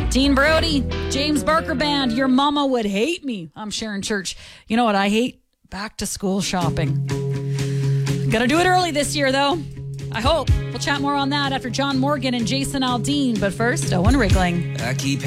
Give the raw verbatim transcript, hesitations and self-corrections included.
Dean Brody, James Barker Band, Your Mama Would Hate Me. I'm Sharon Church. You know what I hate? Back to school shopping. Gotta do it early this year, though. I hope. We'll chat more on that after John Morgan and Jason Aldean. But first, Owen Riggling. I keep